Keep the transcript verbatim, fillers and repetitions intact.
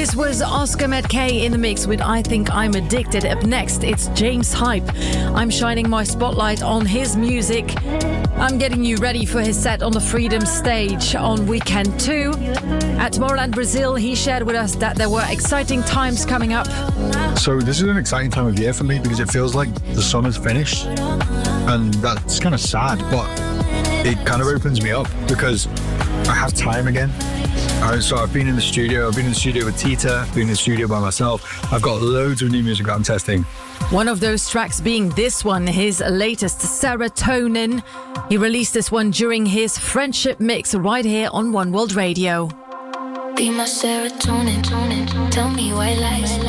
This was Oscar Metcalfe in the mix with I Think I'm Addicted. Up next, it's James Hype. I'm shining my spotlight on his music. I'm getting you ready for his set on the Freedom stage on weekend two. At Tomorrowland Brazil, he shared with us that there were exciting times coming up. So this is an exciting time of year for me because it feels like the summer's finished. And that's kind of sad, but it kind of opens me up because I have time again. Uh, so I've been in the studio, I've been in the studio with Tita, I've been in the studio by myself. I've got loads of new music that I'm testing. One of those tracks being this one, his latest, Serotonin. He released this one during his Friendship Mix right here on One World Radio. Be my serotonin, tell me why lies.